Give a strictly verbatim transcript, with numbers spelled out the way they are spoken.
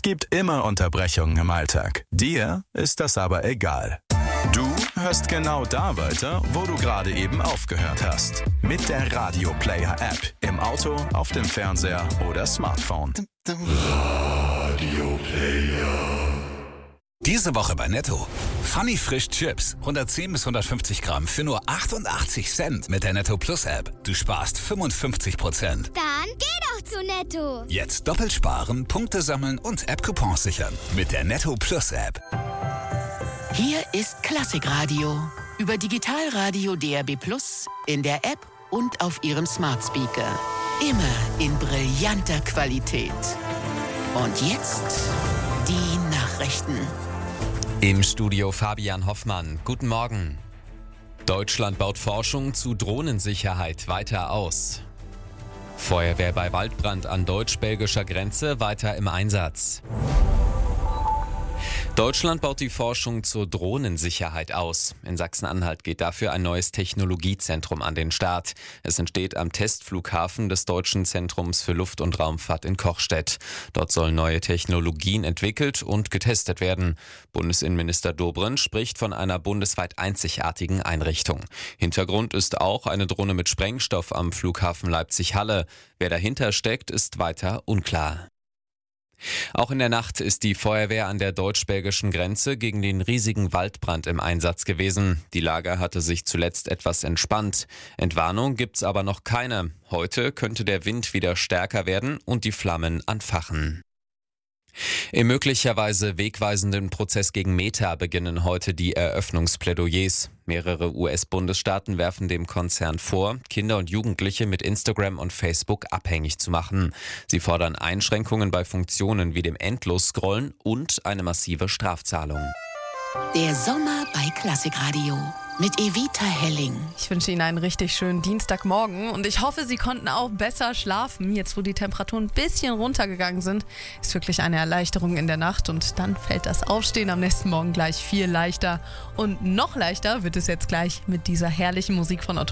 Es gibt immer Unterbrechungen im Alltag. Dir ist das aber egal. Du hörst genau da weiter, wo du gerade eben aufgehört hast. Mit der Radio Player App. Im Auto, auf dem Fernseher oder Smartphone. Radio Player. Diese Woche bei Netto. Funny Frisch Chips. hundertzehn bis hundertfünfzig Gramm für nur achtundachtzig Cent mit der Netto Plus App. Du sparst fünfundfünfzig Prozent. Dann geh doch zu Netto. Jetzt doppelt sparen, Punkte sammeln und App-Coupons sichern. Mit der Netto Plus App. Hier ist Klassikradio. Über Digitalradio D A B Plus, in der App und auf Ihrem Smart Speaker. Immer in brillanter Qualität. Und jetzt die Nachrichten. Im Studio Fabian Hoffmann. Guten Morgen. Deutschland baut Forschung zu Drohnensicherheit weiter aus. Feuerwehr bei Waldbrand an deutsch-belgischer Grenze weiter im Einsatz. Deutschland baut die Forschung zur Drohnensicherheit aus. In Sachsen-Anhalt geht dafür ein neues Technologiezentrum an den Start. Es entsteht am Testflughafen des Deutschen Zentrums für Luft- und Raumfahrt in Kochstedt. Dort sollen neue Technologien entwickelt und getestet werden. Bundesinnenminister Dobrindt spricht von einer bundesweit einzigartigen Einrichtung. Hintergrund ist auch eine Drohne mit Sprengstoff am Flughafen Leipzig-Halle. Wer dahinter steckt, ist weiter unklar. Auch in der Nacht ist die Feuerwehr an der deutsch-belgischen Grenze gegen den riesigen Waldbrand im Einsatz gewesen. Die Lage hatte sich zuletzt etwas entspannt. Entwarnung gibt's aber noch keine. Heute könnte der Wind wieder stärker werden und die Flammen anfachen. Im möglicherweise wegweisenden Prozess gegen Meta beginnen heute die Eröffnungsplädoyers. Mehrere U S-Bundesstaaten werfen dem Konzern vor, Kinder und Jugendliche mit Instagram und Facebook abhängig zu machen. Sie fordern Einschränkungen bei Funktionen wie dem Endlos-Scrollen und eine massive Strafzahlung. Der Sommer bei Klassikradio mit Evita Helling. Ich wünsche Ihnen einen richtig schönen Dienstagmorgen und ich hoffe, Sie konnten auch besser schlafen. Jetzt, wo die Temperaturen ein bisschen runtergegangen sind, ist wirklich eine Erleichterung in der Nacht und dann fällt das Aufstehen am nächsten Morgen gleich viel leichter. Und noch leichter wird es jetzt gleich mit dieser herrlichen Musik von Otto